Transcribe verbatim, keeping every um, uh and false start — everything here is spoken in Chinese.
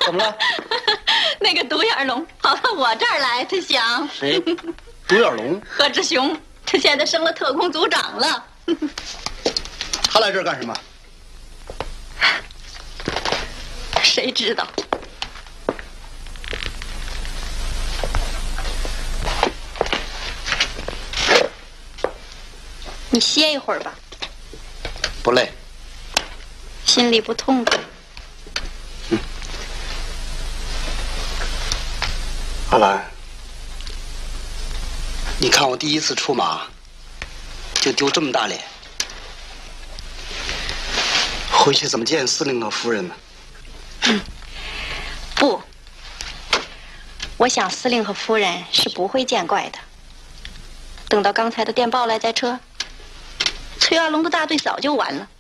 怎么了？ 那个独眼龙跑到我这儿来，他想谁？独眼龙？ 贺志雄，他现在升了特工组长了。 他来这儿干什么？ 谁知道？你歇一会儿吧。 不累。 心里不痛快。 嗯。阿兰，你看我第一次出马，就丢这么大脸，回去怎么见司令和夫人呢？ 嗯，不，我想司令和夫人是不会见怪的。等到刚才的电报来再撤，崔二龙的大队早就完了。